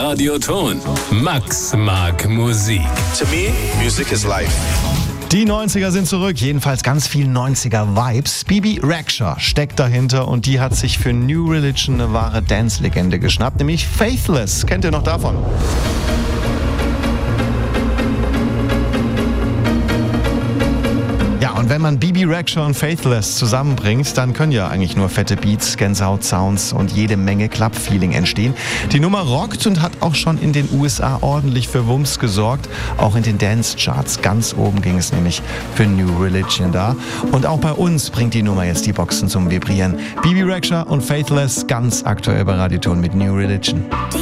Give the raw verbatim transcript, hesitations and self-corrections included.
Radioton. Max mag Musik. To me, music is life. Die neunziger sind zurück, jedenfalls ganz viel neunziger-Vibes. Bebe Rexha steckt dahinter und die hat sich für New Religion eine wahre Dance-Legende geschnappt, nämlich Faithless. Kennt ihr noch davon? Ja, und wenn man Bebe Rexha und Faithless zusammenbringt, dann können ja eigentlich nur fette Beats, Gänsehaut-Sounds und jede Menge Club-Feeling entstehen. Die Nummer rockt und hat auch schon in den U S A ordentlich für Wumms gesorgt. Auch in den Dance-Charts ganz oben ging es nämlich für New Religion da. Und auch bei uns bringt die Nummer jetzt die Boxen zum Vibrieren. Bebe Rexha und Faithless ganz aktuell bei Radioton mit New Religion.